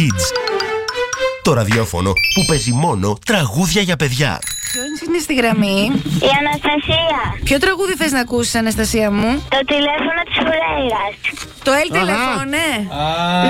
Kids. Το ραδιόφωνο που παίζει μόνο τραγούδια για παιδιά. Ποιος είναι στη γραμμή? Η Αναστασία. Ποιο τραγούδι θες να ακούσεις, Αναστασία μου? Το τηλέφωνο της Φουρέιρας. Το Ελ Τελεφώνε.